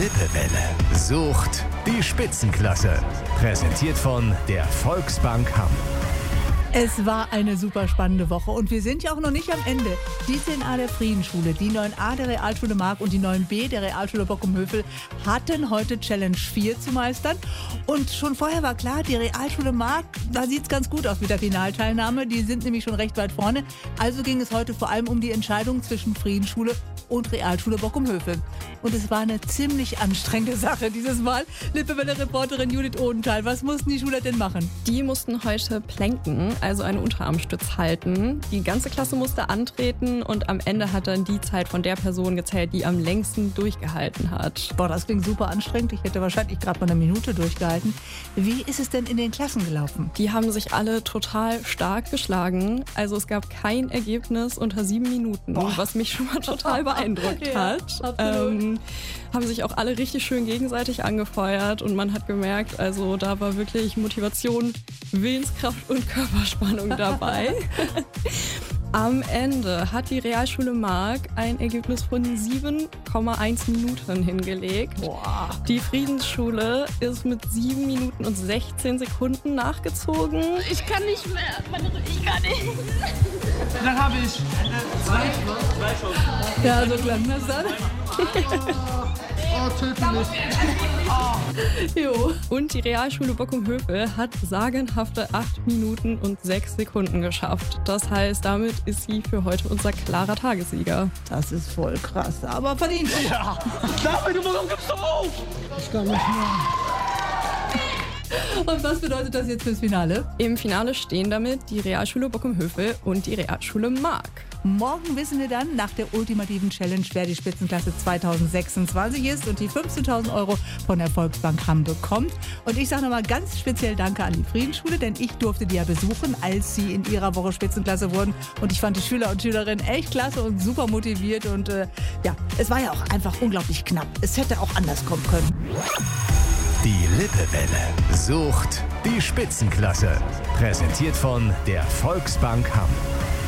Lippewelle sucht die Spitzenklasse. Präsentiert von der Volksbank Hamm. Es war eine super spannende Woche und wir sind ja auch noch nicht am Ende. Die 10a der Friedensschule, die 9a der Realschule Mark und die 9b der Realschule Bockum-Hövel hatten heute Challenge 4 zu meistern. Und schon vorher war klar, die Realschule Mark, da sieht es ganz gut aus mit der Finalteilnahme. Die sind nämlich schon recht weit vorne. Also ging es heute vor allem um die Entscheidung zwischen Friedensschule und Realschule Bockum-Hövel. Und es war eine ziemlich anstrengende Sache dieses Mal. Lippewelle-Reporterin Judith Odenthal, was mussten die Schüler denn machen? Die mussten heute planken, also einen Unterarmstütz halten. Die ganze Klasse musste antreten und am Ende hat dann die Zeit von der Person gezählt, die am längsten durchgehalten hat. Boah, das klingt super anstrengend. Ich hätte wahrscheinlich gerade mal eine Minute durchgehalten. Wie ist es denn in den Klassen gelaufen? Die haben sich alle total stark geschlagen. Also es gab kein Ergebnis unter 7 Minuten, was mich schon mal total beeindruckt hat. Haben sich auch alle richtig schön gegenseitig angefeuert und man hat gemerkt, also da war wirklich Motivation, Willenskraft und Körperspannung dabei. Am Ende hat die Realschule Mark ein Ergebnis von 7,1 Minuten hingelegt. Boah. Die Friedensschule ist mit 7 Minuten und 16 Sekunden nachgezogen. Ich kann nicht mehr. Ich kann nicht. Dann habe ich Ja, so klang das dann. töten mich. Jo. Und die Realschule Bockum-Hövel hat sagenhafte 8 Minuten und 6 Sekunden geschafft. Das heißt, damit ist sie für heute unser klarer Tagessieger. Das ist voll krass, aber verdient. Ja. David, warum gibst du auf? Ich kann nicht mehr. Und was bedeutet das jetzt fürs Finale? Im Finale stehen damit die Realschule Bockum-Hövel und die Realschule Mark. Morgen wissen wir dann nach der ultimativen Challenge, wer die Spitzenklasse 2026 ist und die 15.000 € von der Volksbank Hamm bekommt. Und ich sage nochmal ganz speziell Danke an die Friedensschule, denn ich durfte die ja besuchen, als sie in ihrer Woche Spitzenklasse wurden. Und ich fand die Schüler und Schülerinnen echt klasse und super motiviert. Und ja, es war ja auch einfach unglaublich knapp. Es hätte auch anders kommen können. Die Lippewelle sucht die Spitzenklasse. Präsentiert von der Volksbank Hamm.